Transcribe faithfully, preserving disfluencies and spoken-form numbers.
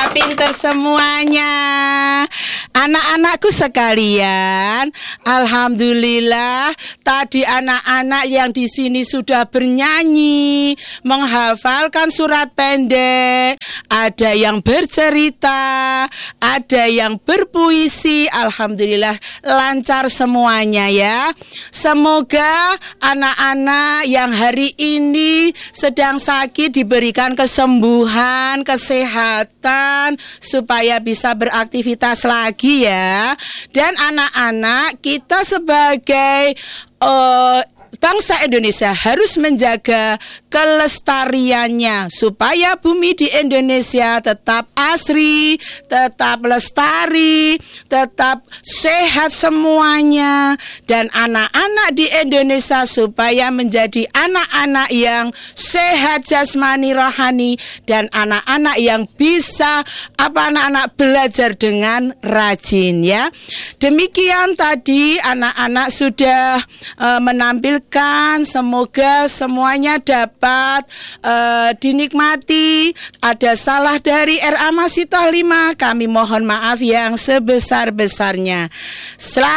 pada pinter semuanya. Anak-anakku sekalian, alhamdulillah tadi anak-anak yang di sini sudah bernyanyi, menghafalkan surat pendek, ada yang bercerita, ada yang berpuisi. Alhamdulillah lancar semuanya ya. Semoga anak-anak yang hari ini sedang sakit diberikan kesembuhan, kesehatan supaya bisa beraktivitas lagi ya. Dan anak-anak kita sebagai uh, bangsa Indonesia harus menjaga kelestariannya supaya bumi di Indonesia tetap asri, tetap lestari, tetap sehat semuanya, dan anak-anak di Indonesia supaya menjadi anak-anak yang sehat jasmani rohani dan anak-anak yang bisa apa anak-anak belajar dengan rajin ya. Demikian tadi anak-anak sudah uh, menampilkan. Semoga semuanya dapat uh, dinikmati. Ada salah dari R A Masitoh lima, kami mohon maaf yang sebesar-besarnya. Selamat